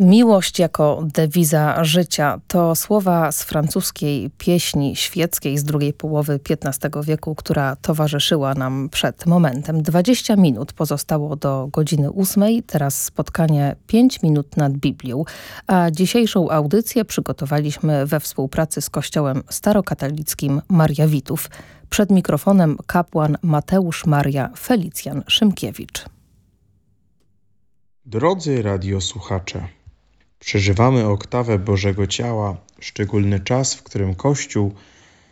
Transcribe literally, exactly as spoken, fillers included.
Miłość jako dewiza życia to słowa z francuskiej pieśni świeckiej z drugiej połowy piętnastego wieku, która towarzyszyła nam przed momentem. dwadzieścia minut pozostało do godziny ósmej, teraz spotkanie pięć minut nad Biblią, a dzisiejszą audycję przygotowaliśmy we współpracy z Kościołem Starokatolickim Mariawitów. Przed mikrofonem kapłan Mateusz Maria Felicjan Szymkiewicz. Drodzy radiosłuchacze, przeżywamy oktawę Bożego Ciała, szczególny czas, w którym Kościół